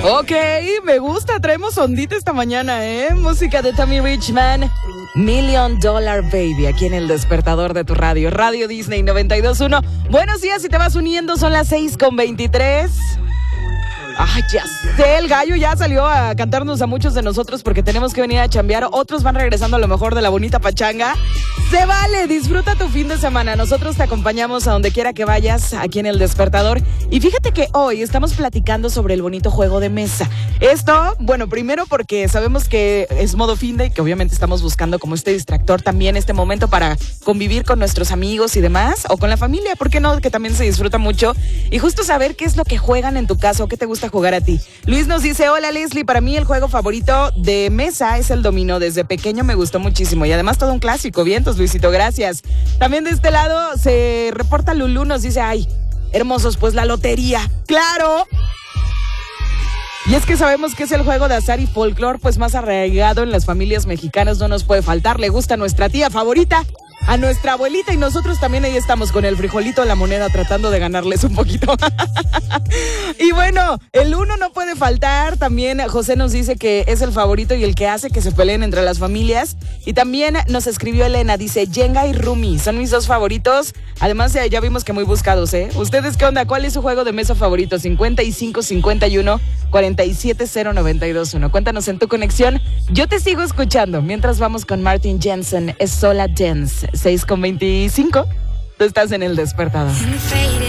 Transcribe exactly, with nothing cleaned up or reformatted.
Ok, me gusta, traemos ondita esta mañana, ¿eh? Música de Tommy Richman, Million Dollar Baby, aquí en el despertador de tu radio, Radio Disney noventa y dos punto uno. Buenos días, si te vas uniendo, son las seis con veintitrés. Ay, ya sé, el gallo ya salió a cantarnos a muchos de nosotros porque tenemos que venir a chambear. Otros van regresando a lo mejor de la bonita pachanga. Se vale, disfruta tu fin de semana. Nosotros te acompañamos a donde quiera que vayas, aquí en el despertador. Y fíjate que hoy estamos platicando sobre el bonito juego de mesa. Esto, bueno, primero porque sabemos que es modo fin de y que obviamente estamos buscando como este distractor también, este momento para convivir con nuestros amigos y demás, o con la familia, ¿por qué no? Que también se disfruta mucho. Y justo saber qué es lo que juegan en tu casa o qué te gusta jugar a ti. Luis nos dice, hola Leslie, para mí el juego favorito de mesa es el dominó. Desde pequeño me gustó muchísimo y además todo un clásico. Vientos, Luisito, gracias. También de este lado se reporta Lulú, nos dice, ay, hermosos, pues la lotería. ¡Claro! Y es que sabemos que es el juego de azar y folclor pues más arraigado en las familias mexicanas, no nos puede faltar. Le gusta a nuestra tía favorita, a nuestra abuelita, y nosotros también ahí estamos con el frijolito en la moneda tratando de ganarles un poquito. Y bueno, el uno no puede faltar. También José nos dice que es el favorito y el que hace que se peleen entre las familias. Y también nos escribió Elena, dice Jenga y Rumi, son mis dos favoritos. Además ya, ya vimos que muy buscados, ¿eh? ¿Ustedes qué onda? ¿Cuál es su juego de mesa favorito? cincuenta y cinco cincuenta y uno cuarenta y siete cero noventa y dos uno. Cuéntanos en tu conexión. Yo te sigo escuchando mientras vamos con Martin Jensen, es Sola Dance. seis con veinticinco. Tú estás en el despertador.